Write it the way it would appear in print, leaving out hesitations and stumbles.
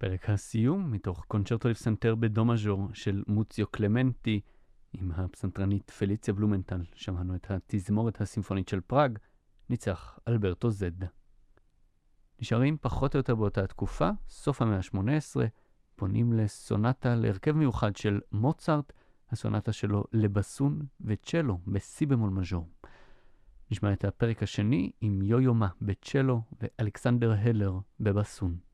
פרק הסיום מתוך קונצ'רטו לפסנתר בדו מז'ור של מוציו קלמנטי עם הפסנתרנית פליציה בלומנטל. שמענו את התזמורת הסימפונית של פראג, ניצח אלברטו זד. נשארים פחות או יותר באותה התקופה, סוף המאה ה-18, פונים לסונטה להרכב מיוחד של מוצרט, הסונטה שלו לבסון וצ'לו בסי במול מז'ור. נשמע את הפרק השני עם יו-יו-מה בצ'לו ואלכסנדר הלר בבסון.